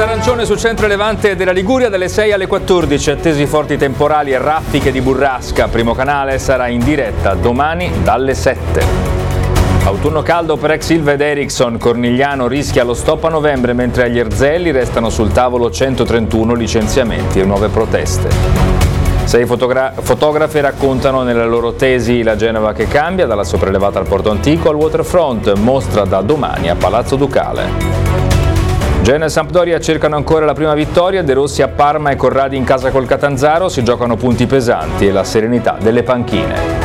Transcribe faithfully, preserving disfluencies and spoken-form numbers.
arancione su centro e levante della Liguria dalle sei alle quattordici, attesi forti temporali e raffiche di burrasca. Primo canale sarà in diretta domani dalle sette. Autunno caldo per ex Ilva ed Ericsson, Cornigliano rischia lo stop a novembre, mentre agli Erzelli restano sul tavolo centotrentuno licenziamenti e nuove proteste. Sei fotogra- fotografe raccontano nella loro tesi la Genova che cambia, dalla sopraelevata al Porto Antico al waterfront, mostra da domani a Palazzo Ducale. Genoa e Sampdoria cercano ancora la prima vittoria, De Rossi a Parma e Corradi in casa col Catanzaro, si giocano punti pesanti e la serenità delle panchine.